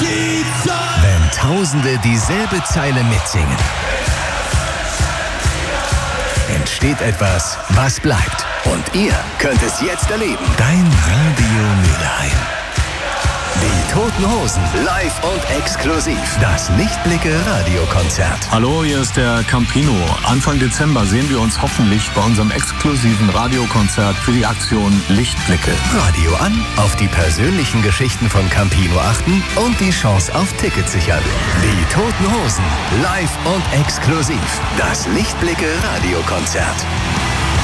die Zeit. Wenn Tausende dieselbe Zeile mitsingen, entsteht etwas, was bleibt. Und ihr könnt es jetzt erleben. Dein Radio Mülheim. Die Toten Hosen, live und exklusiv. Das Lichtblicke-Radiokonzert. Hallo, hier ist der Campino. Anfang Dezember sehen wir uns hoffentlich bei unserem exklusiven Radiokonzert für die Aktion Lichtblicke. Radio an, auf die persönlichen Geschichten von Campino achten und die Chance auf Tickets sichern. Die Toten Hosen, live und exklusiv. Das Lichtblicke-Radiokonzert.